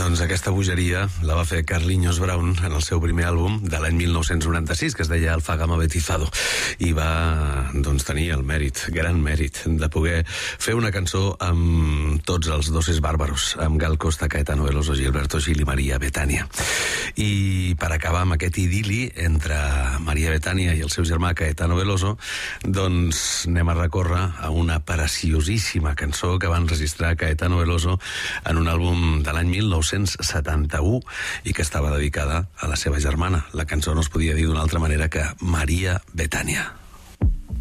Doncs aquesta bogeria la va fer Carlinhos Brown en el seu primer àlbum de l'any 1996, que es deia Alfagama Betizado, i va tenir el mèrit, gran mèrit, de poder fer una cançó amb tots els Doces Bárbaros, amb Gal Costa, Caetano Veloso, Gilberto Gil i Maria Bethània. I per acabar amb aquest idili entre Maria Bethània i el seu germà Caetano Veloso, doncs anem a recórrer a una preciosíssima cançó que va enregistrar Caetano Veloso en un àlbum de l'any 1971 i que estava dedicada a la seva germana. La cançó no es podia dir d'una altra manera que Maria Bethània.